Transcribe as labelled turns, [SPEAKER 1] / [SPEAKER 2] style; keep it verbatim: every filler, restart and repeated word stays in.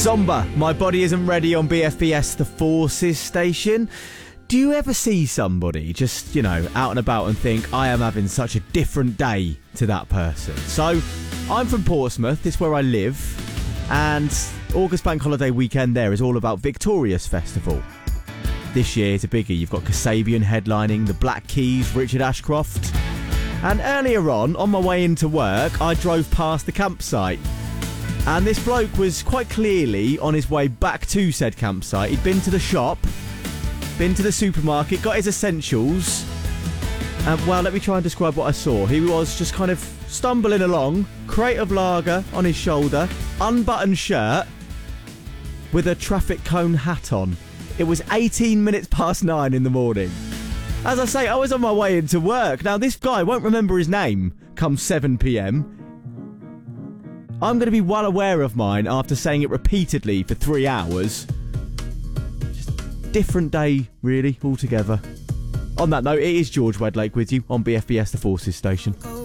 [SPEAKER 1] Somber, My Body Isn't Ready on B F B S The Forces station. Do you ever see somebody just, you know, out and about and think, I am having such a different day to that person? So, I'm from Portsmouth, it's where I live, and August Bank Holiday weekend there is all about Victorious Festival. This year it's a biggie. You've got Kasabian headlining, the Black Keys, Richard Ashcroft. And earlier on, on my way into work, I drove past the campsite. And this bloke was quite clearly on his way back to said campsite. He'd been to the shop, been to the supermarket, got his essentials. And, well, let me try and describe what I saw. He was just kind of stumbling along, crate of lager on his shoulder, unbuttoned shirt, with a traffic cone hat on. It was eighteen minutes past nine in the morning. As I say, I was on my way into work. Now, this guy won't remember his name come seven p.m. I'm going to be well aware of mine after saying it repeatedly for three hours. Just different day, really, altogether. On that note, it is George Wedlake with you on B F B S The Forces station.